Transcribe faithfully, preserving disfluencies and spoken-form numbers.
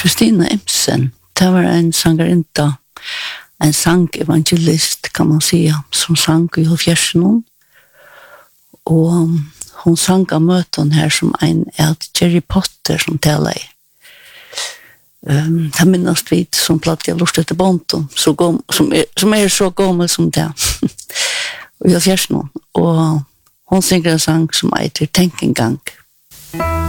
Kristina Imsen, det var en sangerinta, en sang-evangelist, kan man säga, som sang i halvfjerdsene. Og hon sang av møten her som en av Jerry Potter som taler i. Um, det minnes vi som platt jeg lurt etter bonten, som, er, som er så gammel som det. Og i halvfjerdsene. Og hon synger en sang som heter Tenk en gang.